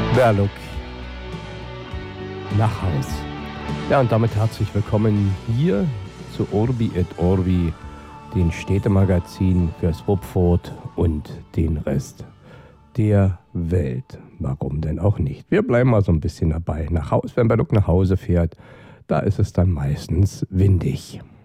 Berluk nach Haus. Ja, und damit herzlich willkommen hier zu Urbi et Orbi, den Städtemagazin für Swupfurt und den Rest der Welt. Warum denn auch nicht? Wir bleiben mal so ein bisschen dabei. Nach Haus, wenn Berluk nach Hause fährt, da ist es dann meistens windig.